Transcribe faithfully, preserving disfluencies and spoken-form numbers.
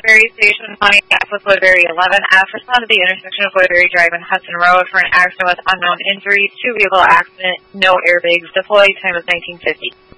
Woodbury Station, Pontiac with Woodbury eleven F, respond to the intersection of Woodbury Drive and Hudson Road for an accident with unknown injuries, two vehicle accident, no airbags deployed, time is nineteen fifty.